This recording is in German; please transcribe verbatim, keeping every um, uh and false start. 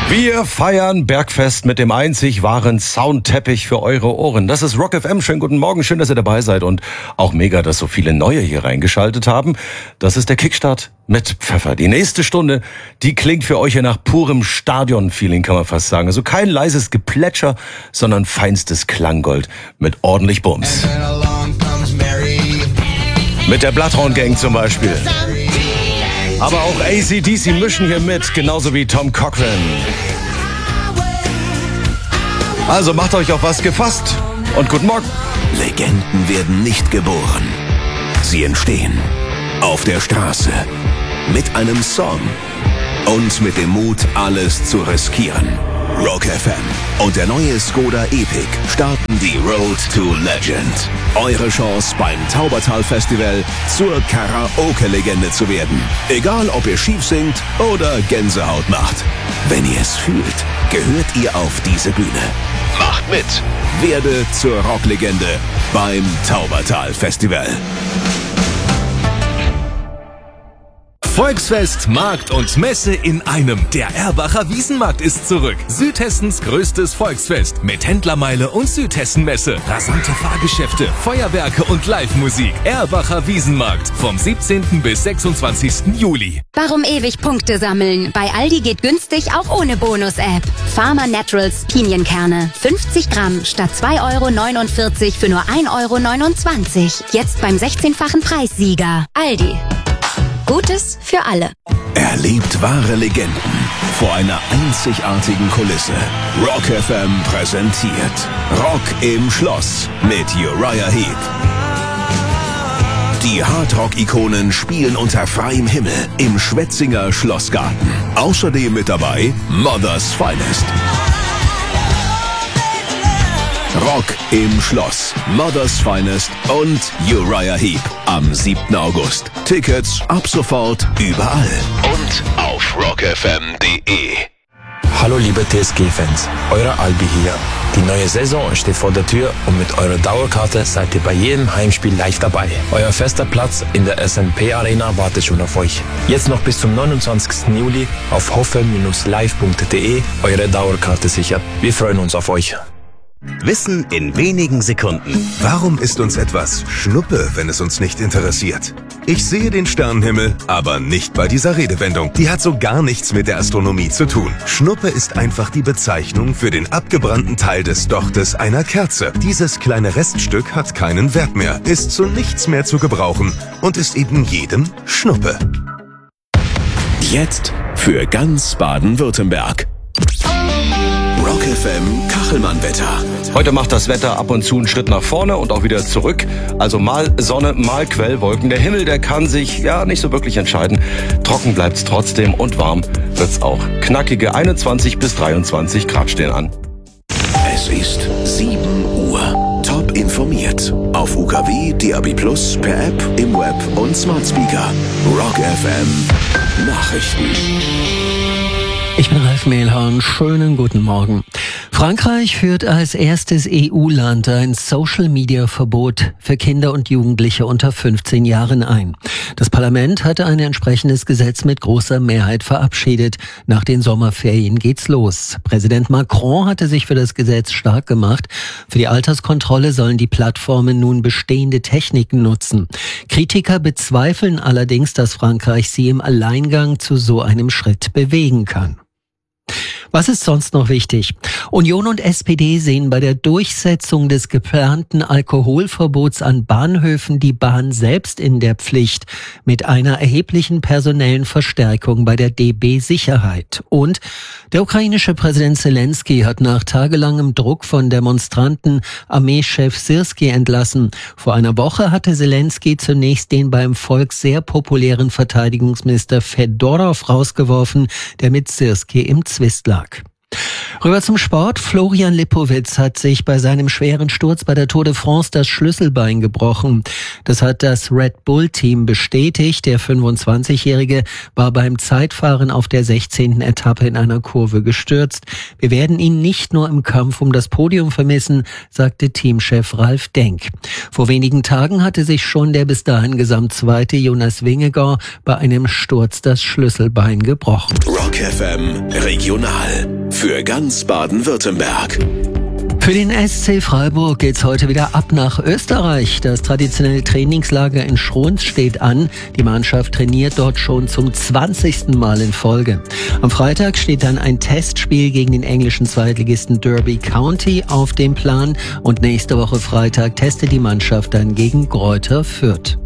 Wir feiern Bergfest mit dem einzig wahren Soundteppich für eure Ohren. Das ist Rock F M. Schönen guten Morgen, schön, dass ihr dabei seid und auch mega, dass so viele Neue hier reingeschaltet haben. Das ist der Kickstart mit Pfeffer. Die nächste Stunde, die klingt für euch ja nach purem Stadion-Feeling, kann man fast sagen. Also kein leises Geplätscher, sondern feinstes Klanggold mit ordentlich Bums. Mit der Bloodhound Gang zum Beispiel. Aber auch A C D C mischen hier mit, genauso wie Tom Cochrane. Also macht euch auf was gefasst und guten Morgen. Legenden werden nicht geboren. Sie entstehen auf der Straße, mit einem Song und mit dem Mut, alles zu riskieren. Rock F M und der neue Skoda Epic starten die Road to Legend. Eure Chance beim Taubertal Festival zur Karaoke-Legende zu werden. Egal, ob ihr schief singt oder Gänsehaut macht. Wenn ihr es fühlt, gehört ihr auf diese Bühne. Macht mit. Werde zur Rocklegende beim Taubertal Festival. Volksfest, Markt und Messe in einem. Der Erbacher Wiesenmarkt ist zurück. Südhessens größtes Volksfest mit Händlermeile und Südhessenmesse. Rasante Fahrgeschäfte, Feuerwerke und Live-Musik. Erbacher Wiesenmarkt vom siebzehnten bis sechsundzwanzigsten Juli. Warum ewig Punkte sammeln? Bei Aldi geht günstig auch ohne Bonus-App. Pharma Naturals Pinienkerne. fünfzig Gramm statt zwei Euro neunundvierzig für nur ein Euro neunundzwanzig. Jetzt beim sechzehnfachen Preissieger. Aldi. Gutes für alle. Erlebt wahre Legenden vor einer einzigartigen Kulisse. Rock F M präsentiert Rock im Schloss mit Uriah Heep. Die Hardrock-Ikonen spielen unter freiem Himmel im Schwetzinger Schlossgarten. Außerdem mit dabei Mother's Finest. Rock im Schloss, Mother's Finest und Uriah Heep am siebten August. Tickets ab sofort überall und auf rock f m punkt d e. Hallo liebe T S G-Fans, euer Albi hier. Die neue Saison steht vor der Tür und mit eurer Dauerkarte seid ihr bei jedem Heimspiel live dabei. Euer fester Platz in der S N P Arena wartet schon auf euch. Jetzt noch bis zum neunundzwanzigsten Juli auf hoffel Bindestrich live punkt d e eure Dauerkarte sichern. Wir freuen uns auf euch. Wissen in wenigen Sekunden. Warum ist uns etwas Schnuppe, wenn es uns nicht interessiert? Ich sehe den Sternenhimmel, aber nicht bei dieser Redewendung. Die hat so gar nichts mit der Astronomie zu tun. Schnuppe ist einfach die Bezeichnung für den abgebrannten Teil des Dochtes einer Kerze. Dieses kleine Reststück hat keinen Wert mehr, ist zu nichts mehr zu gebrauchen und ist eben jedem Schnuppe. Jetzt für ganz Baden-Württemberg. Rock F M Kachelmann-Wetter. Heute macht das Wetter ab und zu einen Schritt nach vorne und auch wieder zurück. Also mal Sonne, mal Quellwolken. Der Himmel, der kann sich ja nicht so wirklich entscheiden. Trocken bleibt's trotzdem und warm wird's auch. Knackige einundzwanzig bis dreiundzwanzig Grad stehen an. Es ist sieben Uhr. Top informiert. Auf U K W, D A B plus, per App, im Web und Smart Speaker. Rock F M Nachrichten. Ich bin Ralf Mehlhorn. Schönen guten Morgen. Frankreich führt als erstes E U-Land ein Social-Media-Verbot für Kinder und Jugendliche unter fünfzehn Jahren ein. Das Parlament hatte ein entsprechendes Gesetz mit großer Mehrheit verabschiedet. Nach den Sommerferien geht's los. Präsident Macron hatte sich für das Gesetz stark gemacht. Für die Alterskontrolle sollen die Plattformen nun bestehende Techniken nutzen. Kritiker bezweifeln allerdings, dass Frankreich sie im Alleingang zu so einem Schritt bewegen kann. Was ist sonst noch wichtig? Union und S P D sehen bei der Durchsetzung des geplanten Alkoholverbots an Bahnhöfen die Bahn selbst in der Pflicht mit einer erheblichen personellen Verstärkung bei der D B Sicherheit. Und der ukrainische Präsident Zelensky hat nach tagelangem Druck von Demonstranten Armeechef Syrski entlassen. Vor einer Woche hatte Zelensky zunächst den beim Volk sehr populären Verteidigungsminister Fedorov rausgeworfen, der mit Syrski im Zwist lag. Rüber zum Sport. Florian Lipowitz hat sich bei seinem schweren Sturz bei der Tour de France das Schlüsselbein gebrochen. Das hat das Red Bull-Team bestätigt. Der fünfundzwanzigjährige war beim Zeitfahren auf der sechzehnten Etappe in einer Kurve gestürzt. Wir werden ihn nicht nur im Kampf um das Podium vermissen, sagte Teamchef Ralf Denk. Vor wenigen Tagen hatte sich schon der bis dahin Gesamtzweite Jonas Vingegaard bei einem Sturz das Schlüsselbein gebrochen. Rock F M Regional für ganz Baden-Württemberg. Für den S C Freiburg geht's heute wieder ab nach Österreich. Das traditionelle Trainingslager in Schruns steht an. Die Mannschaft trainiert dort schon zum zwanzigsten Mal in Folge. Am Freitag steht dann ein Testspiel gegen den englischen Zweitligisten Derby County auf dem Plan. Und nächste Woche Freitag testet die Mannschaft dann gegen Greuther Fürth.